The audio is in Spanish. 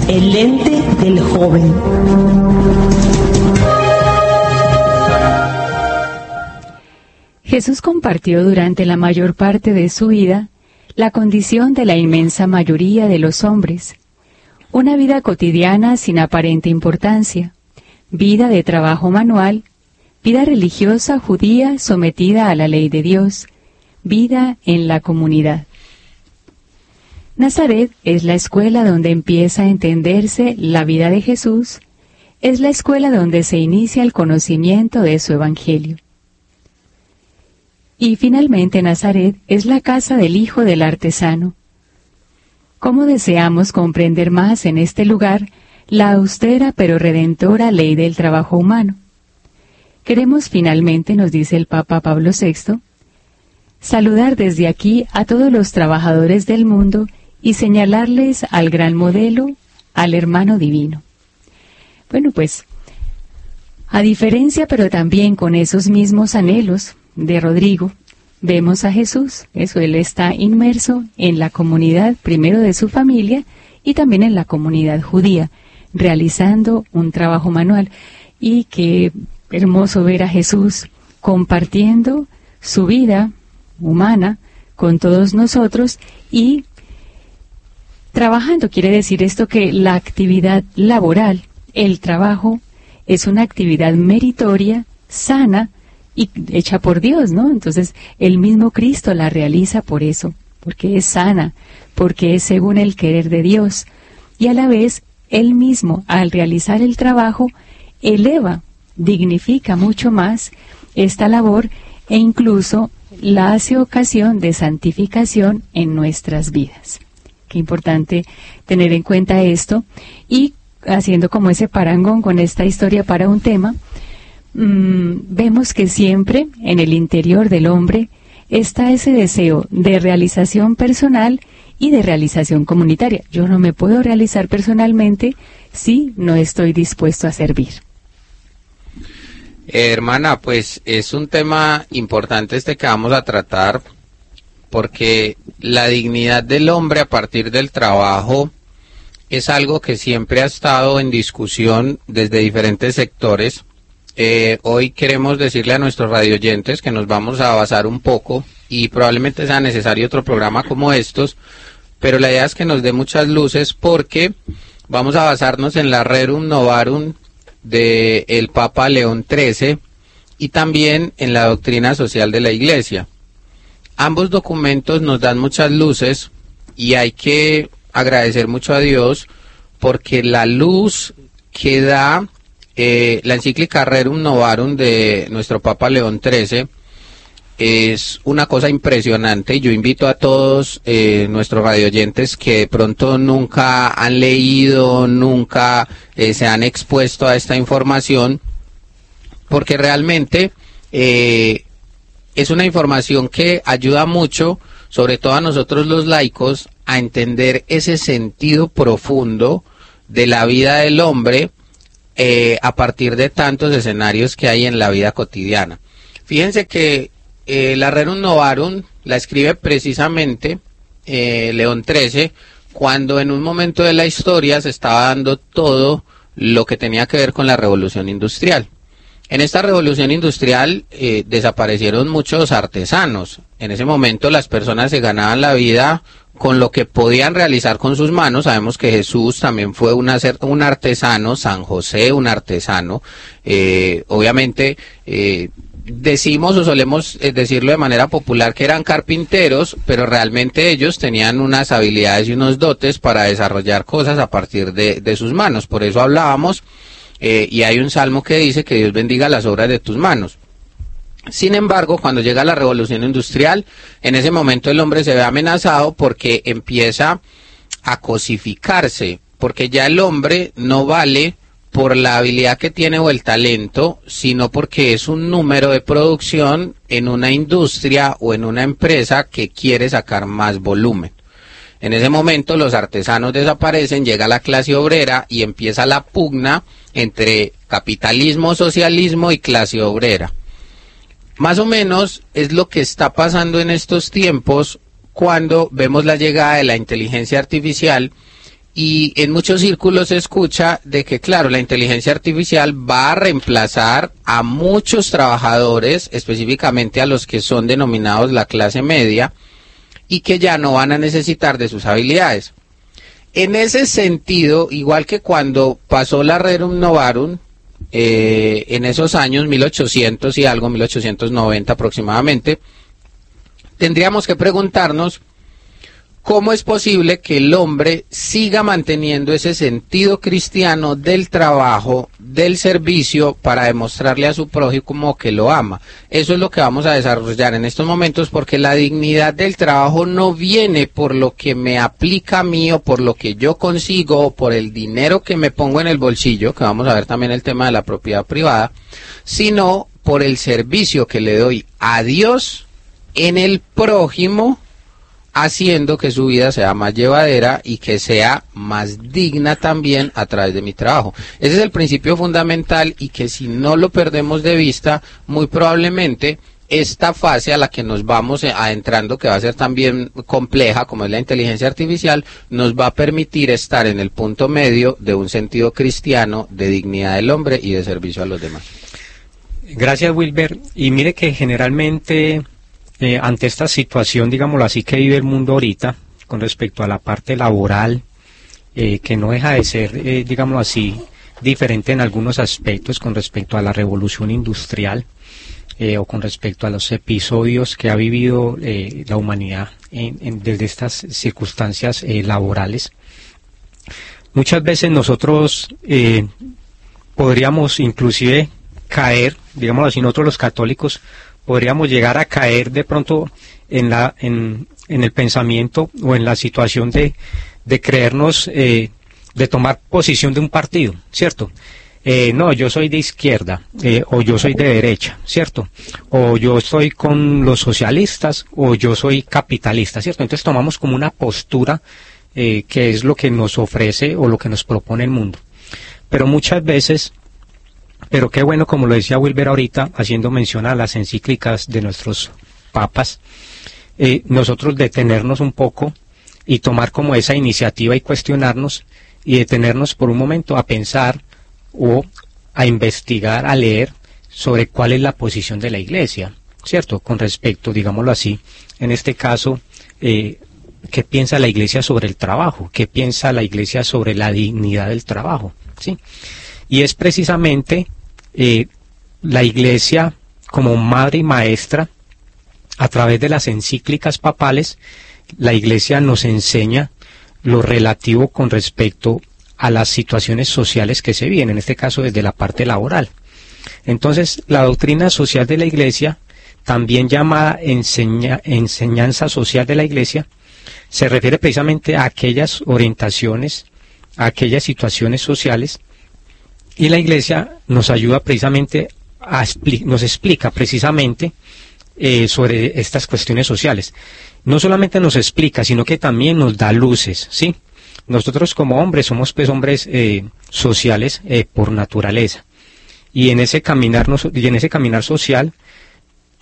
El lente del joven. Jesús compartió durante la mayor parte de su vida la condición de la inmensa mayoría de los hombres, una vida cotidiana sin aparente importancia, vida de trabajo manual, vida religiosa judía sometida a la ley de Dios, vida en la comunidad. Nazaret es la escuela donde empieza a entenderse la vida de Jesús, es la escuela donde se inicia el conocimiento de su evangelio. Y finalmente Nazaret es la casa del hijo del artesano. ¿Cómo deseamos comprender más en este lugar la austera pero redentora ley del trabajo humano? Queremos finalmente, nos dice el Papa Pablo VI, saludar desde aquí a todos los trabajadores del mundo y señalarles al gran modelo, al hermano divino. Bueno, pues, a diferencia pero también con esos mismos anhelos de Rodrigo, vemos a Jesús, él está inmerso en la comunidad, primero de su familia, y también en la comunidad judía, realizando un trabajo manual. Y qué hermoso ver a Jesús compartiendo su vida humana con todos nosotros y trabajando. Quiere decir esto que la actividad laboral, el trabajo, es una actividad meritoria, sana y hecha por Dios, ¿no? Entonces, el mismo Cristo la realiza por eso, porque es sana, porque es según el querer de Dios. Y a la vez, Él mismo, al realizar el trabajo, eleva, dignifica mucho más esta labor e incluso la hace ocasión de santificación en nuestras vidas. Qué importante tener en cuenta esto y haciendo como ese parangón con esta historia para un tema, vemos que siempre en el interior del hombre está ese deseo de realización personal y de realización comunitaria. Yo no me puedo realizar personalmente si no estoy dispuesto a servir. Hermana, pues es un tema importante este que vamos a tratar, porque la dignidad del hombre a partir del trabajo es algo que siempre ha estado en discusión desde diferentes sectores. Hoy queremos decirle a nuestros radioyentes que nos vamos a basar un poco y probablemente sea necesario otro programa como estos, pero la idea es que nos dé muchas luces porque vamos a basarnos en la Rerum Novarum del Papa León XIII y también en la doctrina social de la Iglesia. Ambos documentos nos dan muchas luces y hay que agradecer mucho a Dios porque la luz que da la encíclica Rerum Novarum de nuestro Papa León XIII es una cosa impresionante y yo invito a todos nuestros radioyentes que de pronto nunca han leído, nunca se han expuesto a esta información, porque realmente es una información que ayuda mucho, sobre todo a nosotros los laicos, a entender ese sentido profundo de la vida del hombre a partir de tantos escenarios que hay en la vida cotidiana. Fíjense que la Rerum Novarum la escribe precisamente León XIII cuando en un momento de la historia se estaba dando todo lo que tenía que ver con la revolución industrial. En esta revolución industrial desaparecieron muchos artesanos. En ese momento las personas se ganaban la vida con lo que podían realizar con sus manos. Sabemos que Jesús también fue un artesano, San José un artesano. Obviamente decimos o solemos decirlo de manera popular que eran carpinteros, pero realmente ellos tenían unas habilidades y unos dotes para desarrollar cosas a partir de sus manos. Por eso hablábamos, y hay un salmo que dice que Dios bendiga las obras de tus manos. Sin embargo, cuando llega la revolución industrial, en ese momento el hombre se ve amenazado porque empieza a cosificarse, porque ya el hombre no vale por la habilidad que tiene o el talento, sino porque es un número de producción en una industria o en una empresa que quiere sacar más volumen. En ese momento los artesanos desaparecen, llega la clase obrera y empieza la pugna entre capitalismo, socialismo y clase obrera. Más o menos es lo que está pasando en estos tiempos cuando vemos la llegada de la inteligencia artificial Y en muchos círculos se escucha de que, claro, la inteligencia artificial va a reemplazar a muchos trabajadores, específicamente a los que son denominados la clase media, y que ya no van a necesitar de sus habilidades. En ese sentido, igual que cuando pasó la Rerum Novarum, en esos años 1800 y algo, 1890 aproximadamente, tendríamos que preguntarnos ¿cómo es posible que el hombre siga manteniendo ese sentido cristiano del trabajo, del servicio, para demostrarle a su prójimo que lo ama? Eso es lo que vamos a desarrollar en estos momentos, porque la dignidad del trabajo no viene por lo que me aplica a mí o por lo que yo consigo o por el dinero que me pongo en el bolsillo, que vamos a ver también el tema de la propiedad privada, sino por el servicio que le doy a Dios en el prójimo, haciendo que su vida sea más llevadera y que sea más digna también a través de mi trabajo. Ese es el principio fundamental, y que si no lo perdemos de vista, muy probablemente esta fase a la que nos vamos adentrando, que va a ser también compleja, como es la inteligencia artificial, nos va a permitir estar en el punto medio de un sentido cristiano de dignidad del hombre y de servicio a los demás. Gracias, Wilber. Y mire que generalmente ante esta situación, digámoslo así, que vive el mundo ahorita, con respecto a la parte laboral, que no deja de ser, digámoslo así, diferente en algunos aspectos con respecto a la revolución industrial, o con respecto a los episodios que ha vivido la humanidad desde estas circunstancias laborales. Muchas veces nosotros podríamos inclusive caer, digámoslo así, nosotros los católicos, podríamos llegar a caer de pronto en el pensamiento o en la situación de creernos, de tomar posición de un partido, ¿cierto? No, yo soy de izquierda, o yo soy de derecha, ¿cierto? O yo estoy con los socialistas, o yo soy capitalista, ¿cierto? Entonces tomamos como una postura que es lo que nos ofrece o lo que nos propone el mundo. Pero muchas veces, pero qué bueno, como lo decía Wilber ahorita, haciendo mención a las encíclicas de nuestros papas, nosotros detenernos un poco y tomar como esa iniciativa y cuestionarnos y detenernos por un momento a pensar o a investigar, a leer sobre cuál es la posición de la Iglesia, ¿cierto? Con respecto, digámoslo así, en este caso, ¿qué piensa la Iglesia sobre el trabajo? ¿Qué piensa la Iglesia sobre la dignidad del trabajo? ¿Sí? Y es precisamente la Iglesia como madre y maestra, a través de las encíclicas papales, la Iglesia nos enseña lo relativo con respecto a las situaciones sociales que se viven, en este caso desde la parte laboral. Entonces, la doctrina social de la Iglesia, también llamada enseñanza social de la Iglesia, se refiere precisamente a aquellas orientaciones, a aquellas situaciones sociales, y la Iglesia nos ayuda precisamente nos explica precisamente sobre estas cuestiones sociales. No solamente nos explica, sino que también nos da luces, ¿sí? Nosotros como hombres somos pues hombres sociales por naturaleza, y en ese caminar social